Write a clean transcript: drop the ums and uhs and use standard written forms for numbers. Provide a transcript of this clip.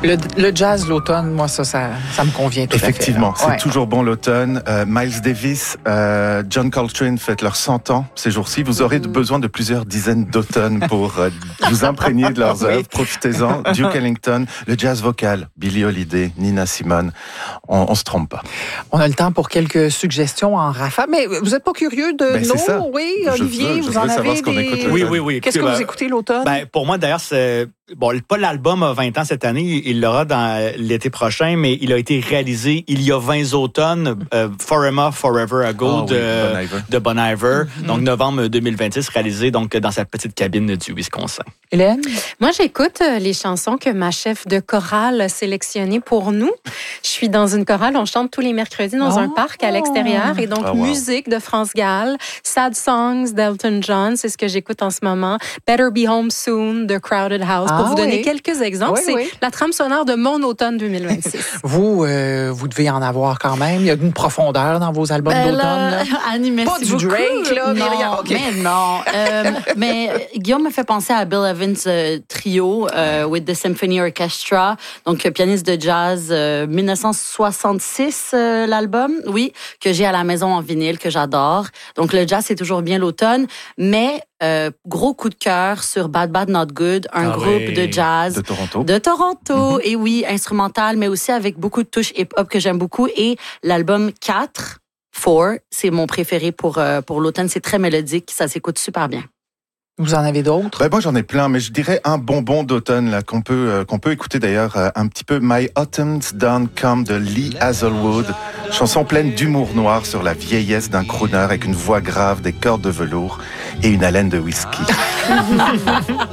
Le jazz, l'automne, moi, ça me convient tout Effectivement, à fait. c'est toujours bon l'automne. Miles Davis, John Coltrane fêtent leurs 100 ans ces jours-ci. Vous aurez besoin de plusieurs dizaines d'automnes pour vous imprégner de leurs œuvres. Profitez-en. Duke Ellington, le jazz vocal, Billie Holiday, Nina Simone. On se trompe pas. On a le temps pour quelques suggestions en rafale. Mais vous n'êtes pas curieux de c'est ça. Oui, Olivier, vous en avez des... Oui. Qu'est-ce que vous écoutez l'automne? Pour moi, d'ailleurs, c'est... Bon, pas l'album a 20 ans cette année, il l'aura dans l'été prochain, mais il a été réalisé il y a 20 automnes, Forever, Forever Ago de Bon Iver. Donc, novembre 2026, réalisé donc dans sa petite cabine du Wisconsin. Hélène? Moi, j'écoute les chansons que ma chef de chorale a sélectionnées pour nous. Je suis dans une chorale, on chante tous les mercredis dans un parc à l'extérieur. Et donc, musique de France Gall, Sad Songs d'Elton John, c'est ce que j'écoute en ce moment. Better Be Home Soon de Crowded House. Pour vous donner quelques exemples, c'est la trame sonore de mon automne 2026. Vous devez en avoir quand même. Il y a une profondeur dans vos albums d'automne. Annie, merci pas du beaucoup. Drake, là, non, Myriam. Okay. Mais non. Mais Guillaume me fait penser à Bill Evans Trio with the Symphony Orchestra, donc pianiste de jazz 1966 l'album, oui, que j'ai à la maison en vinyle, que j'adore. Donc le jazz, c'est toujours bien l'automne, mais gros coup de cœur sur Bad Bad Not Good, un groupe de jazz de Toronto. Et oui, instrumental, mais aussi avec beaucoup de touches hip-hop que j'aime beaucoup. Et l'album 4, c'est mon préféré pour l'automne. C'est très mélodique, ça s'écoute super bien. Vous en avez d'autres? Moi, j'en ai plein, mais je dirais un bonbon d'automne là qu'on peut écouter d'ailleurs un petit peu. My Autumn's Done Come de Lee Hazelwood, chanson pleine d'humour noir sur la vieillesse d'un crooner avec une voix grave, des cordes de velours et une haleine de whisky.